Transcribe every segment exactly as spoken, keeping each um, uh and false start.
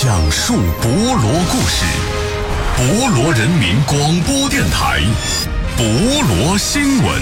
讲述博罗故事，博罗人民广播电台，博罗新闻。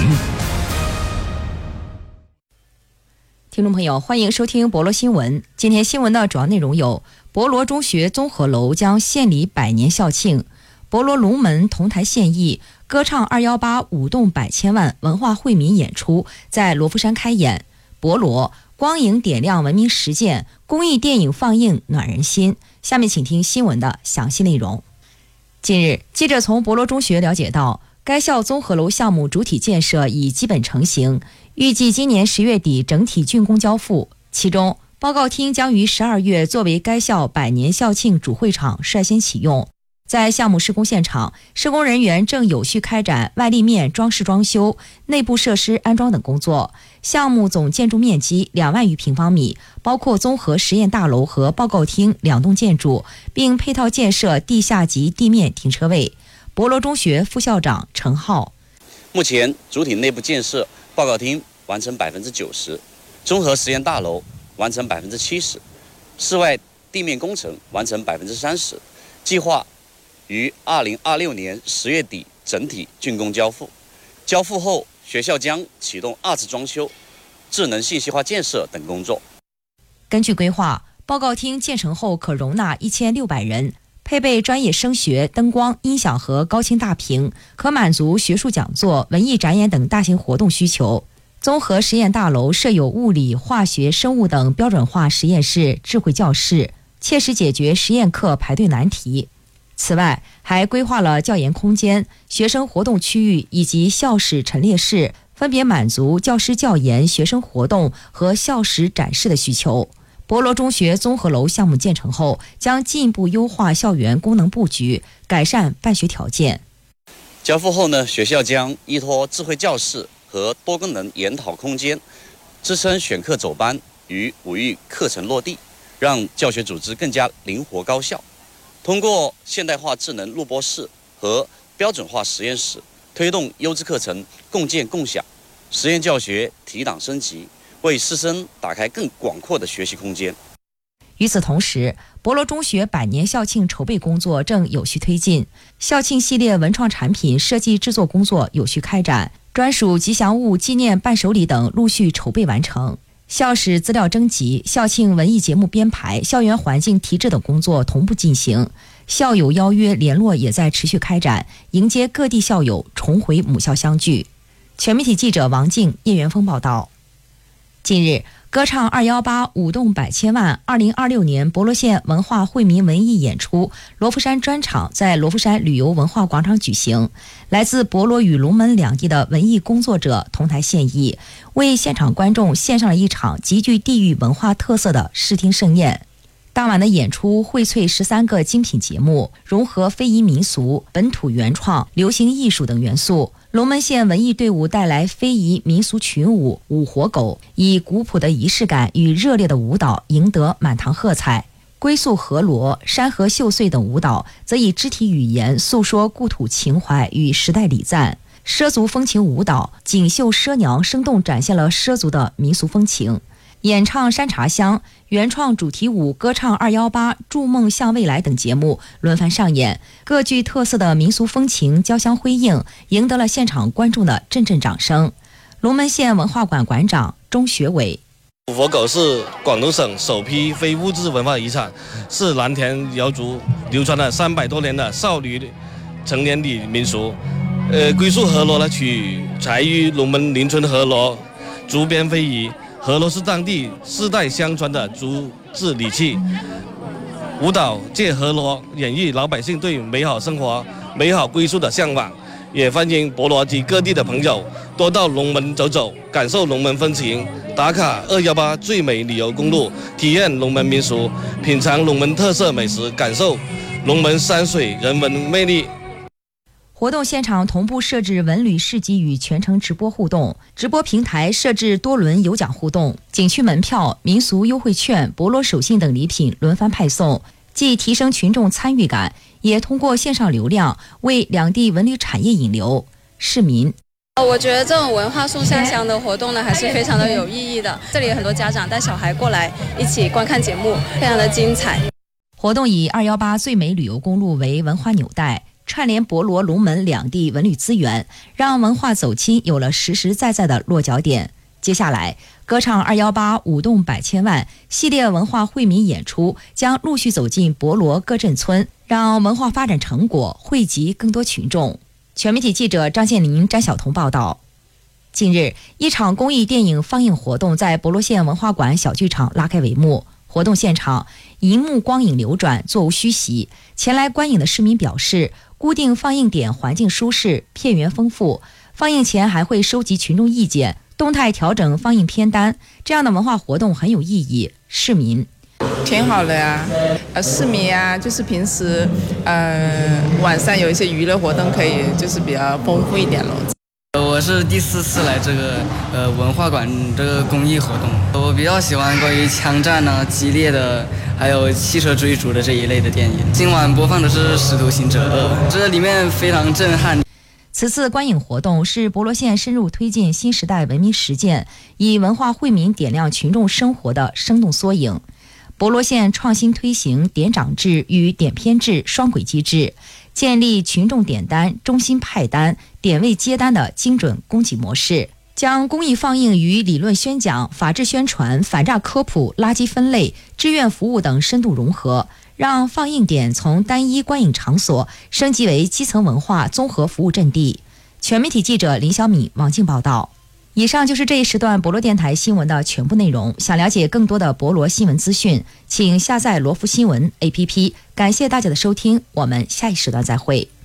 听众朋友，欢迎收听博罗新闻。今天新闻的主要内容有：博罗中学综合楼将献礼百年校庆；博罗龙门同台献艺，歌唱二一八舞动百千万文化惠民演出在罗浮山开演；博罗光影点亮文明实践，公益电影放映暖人心。下面请听新闻的详细内容。近日，记者从博罗中学了解到，该校综合楼项目主体建设已基本成型，预计今年十月底整体竣工交付。其中，报告厅将于十二月作为该校百年校庆主会场率先启用。在项目施工现场，施工人员正有序开展外立面装饰装修、内部设施安装等工作。项目总建筑面积两万余平方米，包括综合实验大楼和报告厅两栋建筑，并配套建设地下及地面停车位。博罗中学副校长陈浩： 目前主体内部建设，报告厅完成百分之九十，综合实验大楼完成百分之七十，室外地面工程完成百分之三十，计划于二零二六年十月底整体竣工交付。交付后，学校将启动二次装修、智能信息化建设等工作。 根据规划，报告厅建成后可容纳一千六百人，配备专业声学、灯光、音响和高清大屏，可满足学术讲座、文艺展演等大型活动需求。综合实验大楼设有物理、化学、生物等标准化实验室、智慧教室，切实解决实验课排队难题。此外，还规划了教研空间、学生活动区域以及校史陈列室，分别满足教师教研、学生活动和校史展示的需求。博罗中学综合楼项目建成后，将进一步优化校园功能布局，改善办学条件。 交付后呢，学校将依托智慧教室和多功能研讨空间，支撑选课走班与五育课程落地，让教学组织更加灵活高效。通过现代化智能录播室和标准化实验室，推动优质课程共建共享，实验教学提档升级，为师生打开更广阔的学习空间。 与此同时，博罗中学百年校庆筹备工作正有序推进，校庆系列文创产品设计制作工作有序开展，专属吉祥物、纪念伴手礼等陆续筹备完成。校史资料征集、校庆文艺节目编排、校园环境提质等工作同步进行，校友邀约联络也在持续开展，迎接各地校友重回母校相聚。全媒体记者王静、叶元峰报道。近日，歌唱二一八舞动百千万二零二六年博罗县文化惠民文艺演出罗浮山专场在罗浮山旅游文化广场举行，来自博罗与龙门两地的文艺工作者同台献艺，为现场观众献上了一场极具地域文化特色的视听盛宴。当晚的演出荟萃十三个精品节目，融合非遗民俗、本土原创、流行艺术等元素。龙门县文艺队伍带来非遗民俗群舞舞活狗，以古朴的仪式感与热烈的舞蹈赢得满堂喝彩。龟速河螺、山河秀穗等舞蹈则以肢体语言诉说故土情怀与时代礼赞。畲族风情舞蹈锦绣畲娘生动展现了畲族的民俗风情。演唱山茶香、原创主题舞、歌唱二一八、筑梦向未来等节目轮番上演，各具特色的民俗风情交相辉映，赢得了现场观众的阵阵掌声。龙门县文化馆馆长钟学伟： 舞活狗是广东省首批非物质文化遗产，是蓝田瑶族流传了三百多年的少女成年礼民俗。呃，龟速河螺呢，取材于龙门邻村河螺竹编非遗。河螺是当地世代相传的竹制礼器，舞蹈借河螺演绎老百姓对美好生活、美好归宿的向往，也欢迎博罗及各地的朋友多到龙门走走，感受龙门风情，打卡二一八最美旅游公路，体验龙门民俗，品尝龙门特色美食，感受龙门山水人文魅力。 活动现场同步设置文旅市集与全程直播互动，直播平台设置多轮有奖互动，景区门票、民俗优惠券、博罗手信等礼品轮番派送，既提升群众参与感，也通过线上流量为两地文旅产业引流。市民： 我觉得这种文化送下乡的活动呢，还是非常的有意义的。这里有很多家长带小孩过来一起观看节目，非常的精彩。 活动以二一八最美旅游公路为文化纽带，串联博罗、龙门两地文旅资源，让文化走亲有了实实在在的落脚点。接下来，歌唱二一八舞动百千万系列文化惠民演出将陆续走进博罗各镇村，让文化发展成果惠及更多群众。全媒体记者张建林、詹晓彤报道。近日，一场公益电影放映活动在博罗县文化馆小剧场拉开帷幕。活动现场，银幕光影流转，座无虚席。前来观影的市民表示，固定放映点环境舒适，片源丰富，放映前还会收集群众意见，动态调整放映片单，这样的文化活动很有意义。市民挺好的呀，呃，市民呀，就是平时呃晚上有一些娱乐活动，可以就是比较丰富一点咯。 我是第四次来这个呃文化馆这个公益活动，我比较喜欢关于枪战啊、激烈的，还有汽车追逐的这一类的电影。今晚播放的是《使徒行者二》，这里面非常震撼。 此次观影活动是博罗县深入推进新时代文明实践，以文化惠民点亮群众生活的生动缩影。博罗县创新推行点长制与点片制双轨机制，建立群众点单、中心派单、点位接单的精准供给模式，将公益放映与理论宣讲、法治宣传、反诈科普、垃圾分类、志愿服务等深度融合，让放映点从单一观影场所升级为基层文化综合服务阵地。全媒体记者林小米、王静报道。以上就是这一时段博罗电台新闻的全部内容。想了解更多的博罗新闻资讯，请下载罗福新闻 A P P。感谢大家的收听，我们下一时段再会。